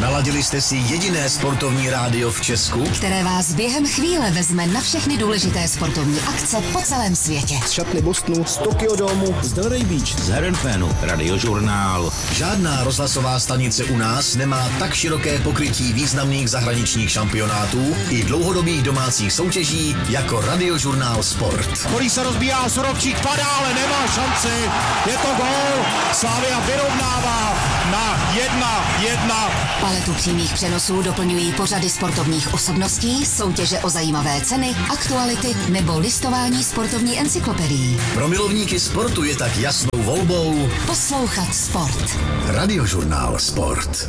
Naladili jste si jediné sportovní rádio v Česku, které vás během chvíle vezme na všechny důležité sportovní akce po celém světě. Z šatny Bostonu, z Tokyo Domu, z Delray Beach, z Herenfénu, Radiožurnál. Žádná rozhlasová stanice u nás nemá tak široké pokrytí významných zahraničních šampionátů i dlouhodobých domácích soutěží jako Radiožurnál Sport. Kolí se rozbíjá, Sorovčík padá, ale nemá šanci. Je to gól. Slavia vyrovnává na 1-1. Paletu přímých přenosů doplňují pořady sportovních osobností, soutěže o zajímavé ceny, aktuality nebo listování sportovní encyklopedií. Pro milovníky sportu je tak jasnou volbou poslouchat sport. Radiožurnál Sport.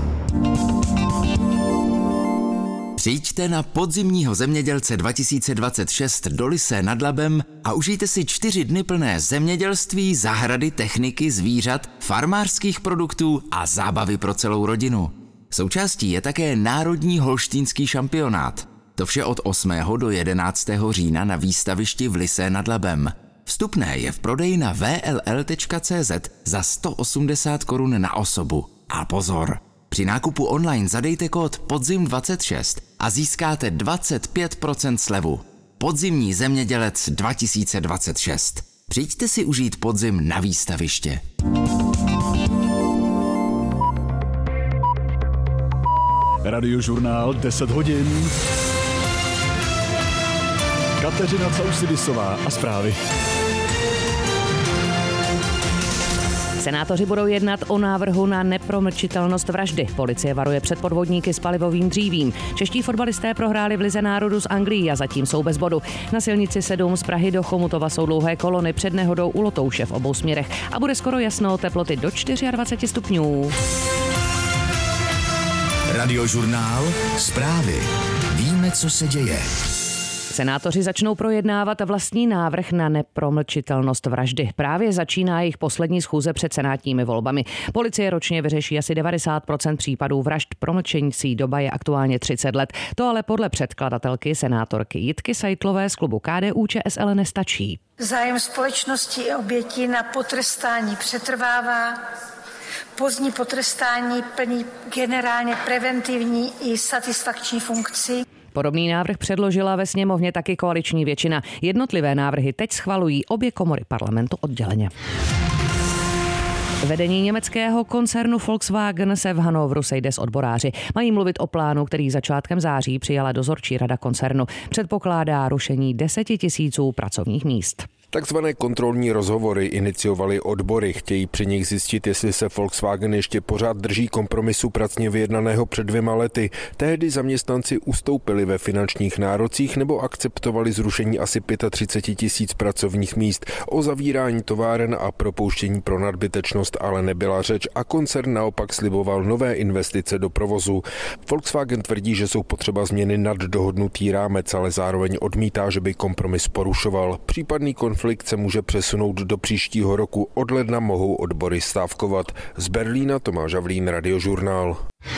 Přijďte na podzimního zemědělce 2026 do Lysé nad Labem a užijte si 4 dny plné zemědělství, zahrady, techniky, zvířat, farmářských produktů a zábavy pro celou rodinu. Součástí je také Národní holštýnský šampionát. To vše od 8. do 11. října na výstavišti v Lysé nad Labem. Vstupné je v prodeji na vll.cz za 180 korun na osobu. A pozor! Při nákupu online zadejte kód PODZIM26 a získáte 25% slevu. Podzimní zemědělec 2026. Přijďte si užít podzim na výstaviště. Radiožurnál 10 hodin. Kateřina Causidisová a zprávy. Senátoři budou jednat o návrhu na nepromlčitelnost vraždy. Policie varuje před podvodníky s palivovým dřívím. Čeští fotbalisté prohráli v Lize národů s Anglií a zatím jsou bez bodu. Na silnici 7 z Prahy do Chomutova jsou dlouhé kolony před nehodou u Lotouše v obou směrech a bude skoro jasno, teploty do 24 stupňů. Radiožurnál Zprávy. Víme, co se děje. Senátoři začnou projednávat vlastní návrh na nepromlčitelnost vraždy. Právě začíná jejich poslední schůze před senátními volbami. Policie ročně vyřeší asi 90% případů vražd. Promlčecí doba je aktuálně 30 let. To ale podle předkladatelky senátorky Jitky Sajtlové z klubu KDU-ČSL nestačí. Zájem společnosti i obětí na potrestání přetrvává. Pozdní potrestání plní generálně preventivní i satisfakční funkci. Podobný návrh předložila ve sněmovně taky koaliční většina. Jednotlivé návrhy teď schvalují obě komory parlamentu odděleně. Vedení německého koncernu Volkswagen se v Hannoveru sejde s odboráři. Mají mluvit o plánu, který začátkem září přijala dozorčí rada koncernu. Předpokládá rušení 10 000 pracovních míst. Takzvané kontrolní rozhovory iniciovali odbory. Chtějí při nich zjistit, jestli se Volkswagen ještě pořád drží kompromisu pracně vyjednaného před 2 lety. Tehdy zaměstnanci ustoupili ve finančních nárocích nebo akceptovali zrušení asi 35 000 pracovních míst. O zavírání továren a propouštění pro nadbytečnost ale nebyla řeč a koncern naopak sliboval nové investice do provozu. Volkswagen tvrdí, že jsou potřeba změny nad dohodnutý rámec, ale zároveň odmítá, že by kompromis porušoval. Případný konflikt se může přesunout do příštího roku. Od ledna mohou odbory stávkovat. Z Berlína Tomáš Havlín, Radiožurnál.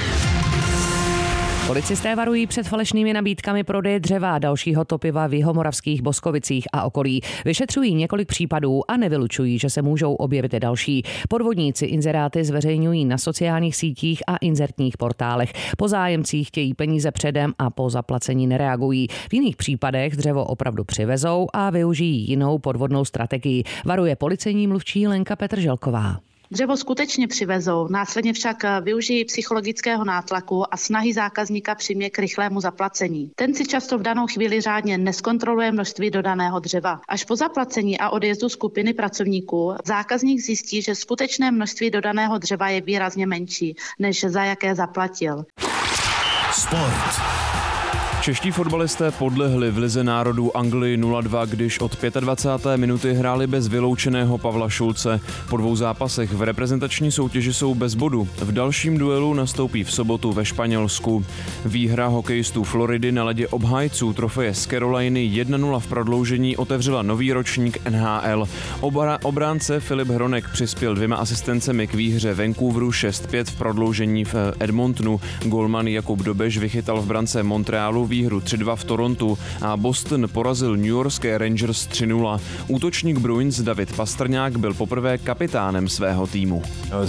Policisté varují před falešnými nabídkami prodeje dřeva a dalšího topiva v jihomoravských Boskovicích a okolí. Vyšetřují několik případů a nevylučují, že se můžou objevit i další. Podvodníci inzeráty zveřejňují na sociálních sítích a inzertních portálech. Po zájemcích chtějí peníze předem a po zaplacení nereagují. V jiných případech dřevo opravdu přivezou a využijí jinou podvodnou strategii. Varuje policejní mluvčí Lenka Petrželková. Dřevo skutečně přivezou, následně však využijí psychologického nátlaku a snahy zákazníka přiměje k rychlému zaplacení. Ten si často v danou chvíli řádně neskontroluje množství dodaného dřeva. Až po zaplacení a odjezdu skupiny pracovníků zákazník zjistí, že skutečné množství dodaného dřeva je výrazně menší, než za jaké zaplatil. Sport. Čeští fotbalisté podlehli v Lize národů Anglii 0-2, když od 25. minuty hráli bez vyloučeného Pavla Šulce. Po 2 zápasech v reprezentační soutěži jsou bez bodu. V dalším duelu nastoupí v sobotu ve Španělsku. Výhra hokejistů Floridy na ledě obhájců trofeje z Caroliny 1-0 v prodloužení otevřela nový ročník NHL. Obránce Filip Hronek přispěl 2 asistencemi k výhře Vancouveru 6-5 v prodloužení v Edmontonu. Golman Jakub Dobeš vychytal v brance Montrealu výhru 3-2 v Torontu a Boston porazil New Yorkské Rangers 3-0. Útočník Bruins David Pastrňák byl poprvé kapitánem svého týmu.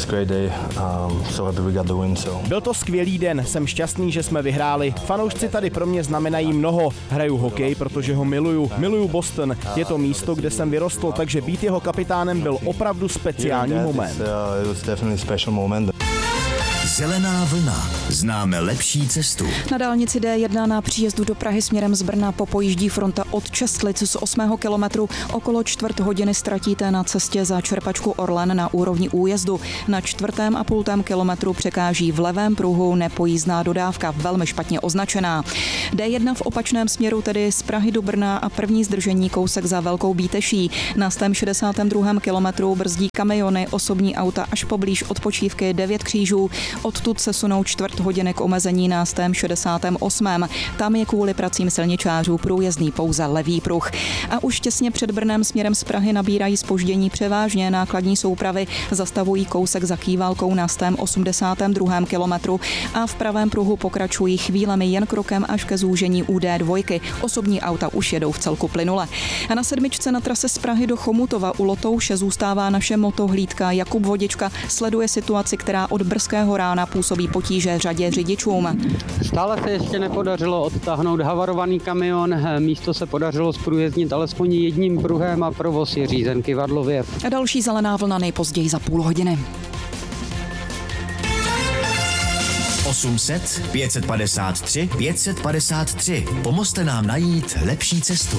Byl to skvělý den, jsem šťastný, že jsme vyhráli. Fanoušci tady pro mě znamenají mnoho. Hraju hokej, protože ho miluju. Miluju Boston. Je to místo, kde jsem vyrostl, takže být jeho kapitánem byl opravdu speciální moment. Zelená vlna. Známe lepší cestu. Na dálnici D1 na příjezdu do Prahy směrem z Brna popojíždí fronta od Čestlic z 8. kilometru. Okolo čtvrt hodiny ztratíte na cestě za čerpačku Orlen na úrovni újezdu. Na 4,5 kilometru překáží v levém pruhu nepojízdná dodávka, velmi špatně označená. D1 v opačném směru, tedy z Prahy do Brna a první zdržení kousek za Velkou Bíteší. Na 162. kilometru brzdí kamiony, osobní auta až poblíž odpočívky 9 křížů. Odtud se sunou čtvrt hodiny k omezení na 168. Tam je kvůli pracím silničářů průjezdný pouze levý pruh. A už těsně před Brnem směrem z Prahy nabírají zpoždění převážně nákladní soupravy, zastavují kousek za Kývalkou na 182. kilometru a v pravém pruhu pokračují chvílemi jen krokem až ke zúžení UD2. Osobní auta už jedou v celku plynule. A na 7. na trase z Prahy do Chomutova u Lotouše zůstává naše motohlídka Jakub Vodička, sleduje situaci, která od brzkého rána působí potíže řadě řidičům. Stále se ještě nepodařilo odtáhnout havarovaný kamion, místo se podařilo zprůjezdnit alespoň jedním pruhem a provoz je řízen kyvadlově. A další zelená vlna nejpozději za půl hodiny. 800 553 553. Pomozte nám najít lepší cestu.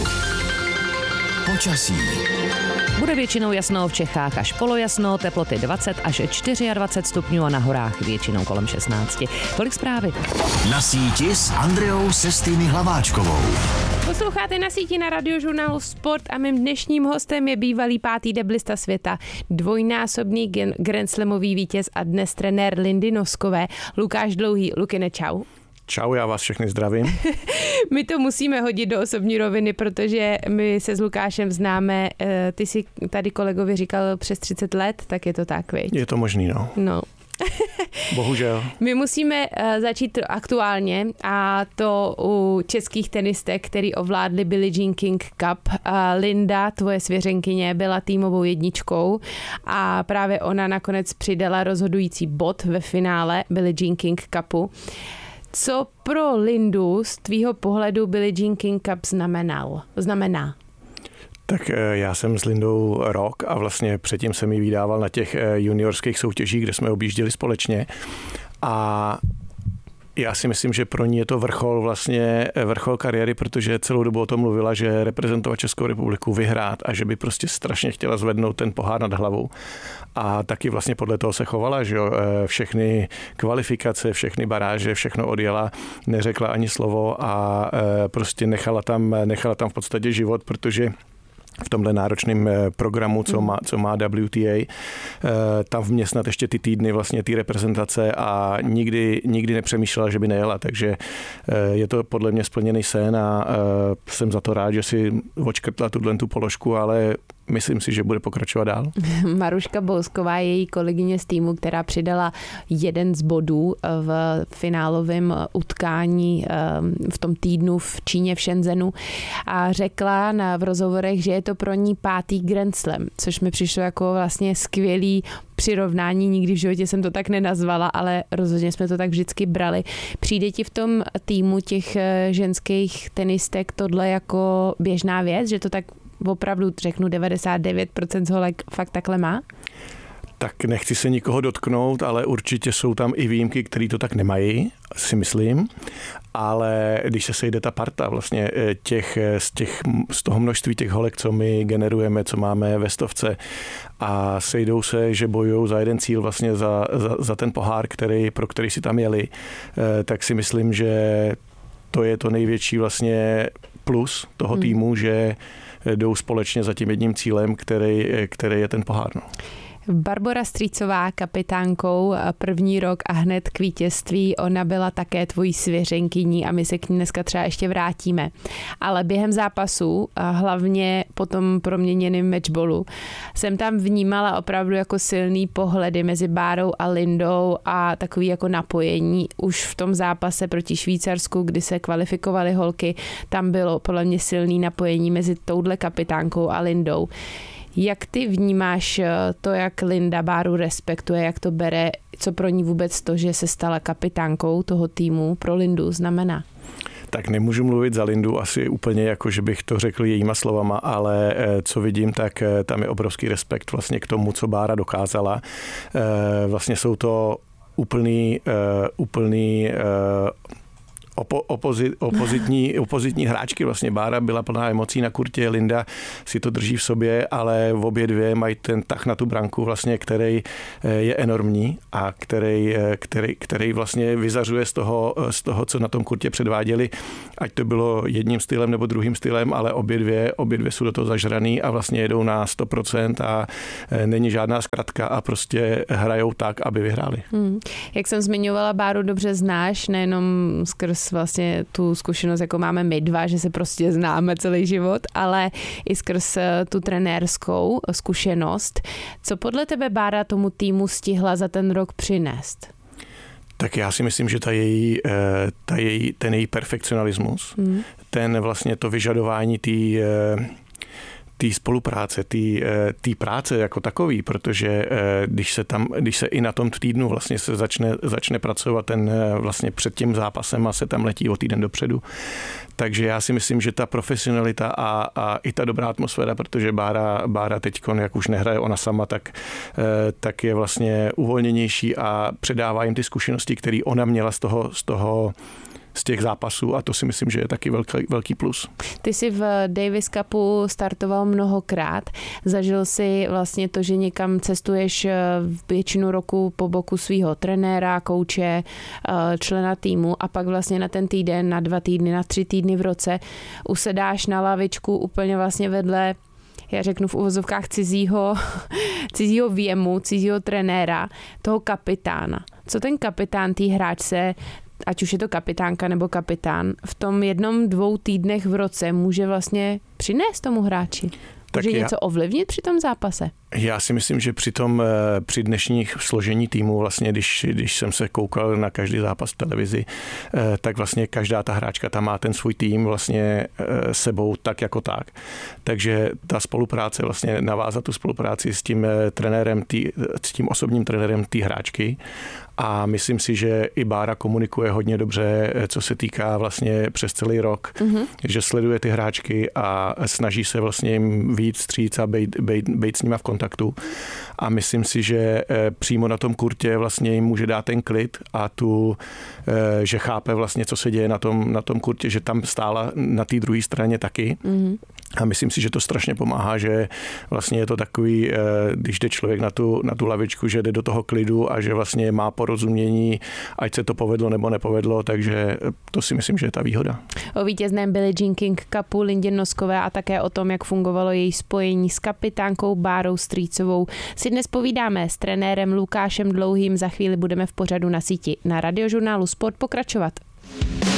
Počasí. Bude většinou jasno v Čechách až polojasno, teploty 20 až 24 stupňů a na horách většinou kolem 16. Tolik zprávy. Na síti s Andreou Sestýny Hlaváčkovou. Posloucháte Na síti na Radiožurnálu Sport a mým dnešním hostem je bývalý 5. deblista světa, dvojnásobný Grand Slamový vítěz a dnes trenér Lindy Noskové, Lukáš Dlouhý. Lukine, čau. Čau, já vás všechny zdravím. My to musíme hodit do osobní roviny, protože my se s Lukášem známe, ty si tady kolegovi říkal přes 30 let, tak je to tak, viď? Je to možný, no. No. Bohužel. My musíme začít aktuálně a to u českých tenistek, který ovládli Billie Jean King Cup. Linda, tvoje svěřenkyně, byla týmovou jedničkou a právě ona nakonec přidala rozhodující bod ve finále Billie Jean King Cupu. Co pro Lindu z tvýho pohledu Billie Jean King Cup znamená? Tak já jsem s Lindou rok a vlastně předtím jsem ji vydával na těch juniorských soutěžích, kde jsme objížděli společně a já si myslím, že pro ní je to vrchol kariéry, protože celou dobu o tom mluvila, že reprezentovat Českou republiku, vyhrát a že by prostě strašně chtěla zvednout ten pohár nad hlavou. A taky vlastně podle toho se chovala, že jo, všechny kvalifikace, všechny baráže, všechno odjela, neřekla ani slovo a prostě nechala tam v podstatě život, protože v tomhle náročném programu, co má WTA, tam vmě snad ještě ty týdny vlastně ty reprezentace a nikdy nepřemýšlela, že by nejela, takže je to podle mě splněný sen a jsem za to rád, že si odškrtla tu položku, ale myslím si, že bude pokračovat dál. Maruška Bousková je její kolegyně z týmu, která přidala jeden z bodů v finálovém utkání v tom týdnu v Číně v Shenzhenu a řekla v rozhovorech, že je to pro ní 5. Grand Slam, což mi přišlo jako vlastně skvělý přirovnání, nikdy v životě jsem to tak nenazvala, ale rozhodně jsme to tak vždycky brali. Přijde ti v tom týmu těch ženských tenistek tohle jako běžná věc, že to tak opravdu řeknu 99% z holek fakt takhle má? Tak nechci se nikoho dotknout, ale určitě jsou tam i výjimky, který to tak nemají, si myslím. Ale když se sejde ta parta vlastně z toho množství těch holek, co my generujeme, co máme ve stovce a sejdou se, že bojují za jeden cíl vlastně za ten pohár, pro který si tam jeli, tak si myslím, že to je to největší vlastně plus toho týmu, že jdou společně za tím jedním cílem, který je ten pohár. No. Barbora Strýcová kapitánkou první rok a hned k vítězství, ona byla také tvojí svěřenkyní a my se k ní dneska třeba ještě vrátíme. Ale během zápasu, a hlavně po tom proměněném matchballu, jsem tam vnímala opravdu jako silný pohledy mezi Bárou a Lindou a takový jako napojení. Už v tom zápase proti Švýcarsku, kdy se kvalifikovaly holky, tam bylo podle mě silný napojení mezi touhle kapitánkou a Lindou. Jak ty vnímáš to, jak Linda Báru respektuje, jak to bere, co pro ní vůbec to, že se stala kapitánkou toho týmu, pro Lindu znamená? Tak nemůžu mluvit za Lindu asi úplně jako, že bych to řekl jejíma slovama, ale co vidím, tak tam je obrovský respekt vlastně k tomu, co Bára dokázala. Vlastně jsou to úplný opozitní hráčky. Vlastně Bára byla plná emocí na kurtě, Linda si to drží v sobě, ale v obě dvě mají ten tah na tu branku, vlastně, který je enormní a který vlastně vyzařuje z toho, co na tom kurtě předváděli, ať to bylo jedním stylem nebo druhým stylem, ale obě dvě jsou do toho zažraný a vlastně jedou na 100% a není žádná zkratka a prostě hrajou tak, aby vyhráli. Jak jsem zmiňovala, Báru dobře znáš, nejenom skrz vlastně tu zkušenost, jako máme my dva, že se prostě známe celý život, ale i skrz tu trenérskou zkušenost. Co podle tebe Bára tomu týmu stihla za ten rok přinést? Tak já si myslím, že ten její perfekcionalismus, ten vlastně to vyžadování té spolupráce, té práce jako takový, protože když se i na tom týdnu vlastně se začne pracovat vlastně před tím zápasem a se tam letí o týden dopředu. Takže já si myslím, že ta profesionalita a i ta dobrá atmosféra, protože Bára teďkon, jak už nehraje ona sama, tak je vlastně uvolněnější a předává jim ty zkušenosti, které ona měla z těch zápasů a to si myslím, že je taky velký plus. Ty jsi v Davis Cupu startoval mnohokrát. Zažil si vlastně to, že někam cestuješ většinu roku po boku svého trenéra, kouče, člena týmu a pak vlastně na ten týden, na 2 týdny, na 3 týdny v roce usedáš na lavičku úplně vlastně vedle, já řeknu v uvozovkách cizího věmu, cizího trenéra, toho kapitána. Co ten kapitán té hráčce, ať už je to kapitánka nebo kapitán, v tom 1-2 týdnech v roce může vlastně přinést tomu hráči? Může něco ovlivnit při tom zápase? Já si myslím, že při dnešních složení týmu, vlastně, když jsem se koukal na každý zápas v televizi, tak vlastně každá ta hráčka tam má ten svůj tým vlastně sebou tak jako tak. Takže ta spolupráce, vlastně navázat tu spolupráci s tím trenérem, s tím osobním trenérem té hráčky a myslím si, že i Bára komunikuje hodně dobře, co se týká vlastně přes celý rok, že sleduje ty hráčky a snaží se vlastně jim víc vstříc a být s nima v kontaktu. A myslím si, že přímo na tom kurtě vlastně jim může dát ten klid a že chápe vlastně, co se děje na tom kurtě, že tam stála na té druhé straně taky. A myslím si, že to strašně pomáhá, že vlastně je to takový, když jde člověk na tu lavičku, že jde do toho klidu a že vlastně má porozumění, ať se to povedlo nebo nepovedlo, takže to si myslím, že je ta výhoda. O vítězném Billie Jean King Cupu Lindě Noskové a také o tom, jak fungovalo její spojení s kapitánkou Bárou Strýcovou si dnes povídáme s trenérem Lukášem Dlouhým. Za chvíli budeme v pořadu Na síti na Radiožurnálu Sport pokračovat.